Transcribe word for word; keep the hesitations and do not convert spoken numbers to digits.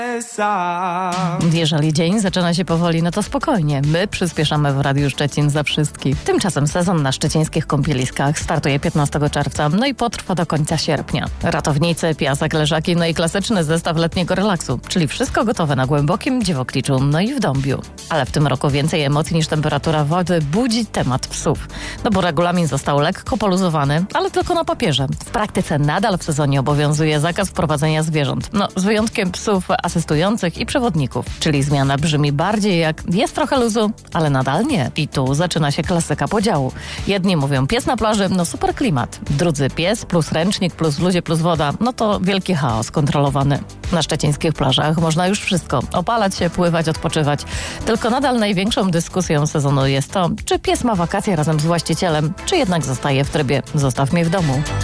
Jeżeli dzień zaczyna się powoli, no to spokojnie. My przyspieszamy w Radiu Szczecin za wszystkich. Tymczasem sezon na szczecińskich kąpieliskach startuje piętnastego czerwca, no i potrwa do końca sierpnia. Ratownicy, piasek, leżaki, no i klasyczny zestaw letniego relaksu, czyli wszystko gotowe na Głębokim, Dziewokliczu, no i w Dąbiu. Ale w tym roku więcej emocji niż temperatura wody budzi temat psów. No bo regulamin został lekko poluzowany, ale tylko na papierze. W praktyce nadal w sezonie obowiązuje zakaz wprowadzenia zwierząt. No, z wyjątkiem psów asystujących i przewodników. Czyli zmiana brzmi bardziej jak jest trochę luzu, ale nadal nie. I tu zaczyna się klasyka podziału. Jedni mówią pies na plaży, no super klimat. Drudzy pies plus ręcznik plus w luzie plus woda, no to wielki chaos kontrolowany. Na szczecińskich plażach można już wszystko. Opalać się, pływać, odpoczywać. Tylko nadal największą dyskusją sezonu jest to, czy pies ma wakacje razem z właścicielem, czy jednak zostaje w trybie zostaw mnie w domu.